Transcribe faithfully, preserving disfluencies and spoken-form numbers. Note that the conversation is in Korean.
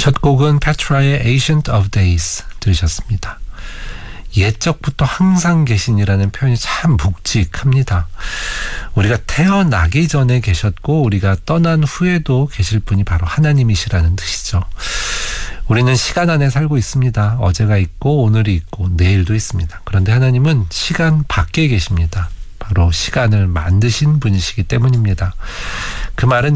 첫 곡은 페트라의 Ancient of Days 들으셨습니다. 옛적부터 항상 계신이라는 표현이 참 묵직합니다. 우리가 태어나기 전에 계셨고 우리가 떠난 후에도 계실 분이 바로 하나님이시라는 뜻이죠. 우리는 시간 안에 살고 있습니다. 어제가 있고 오늘이 있고 내일도 있습니다. 그런데 하나님은 시간 밖에 계십니다. 바로 시간을 만드신 분이시기 때문입니다. 그 말은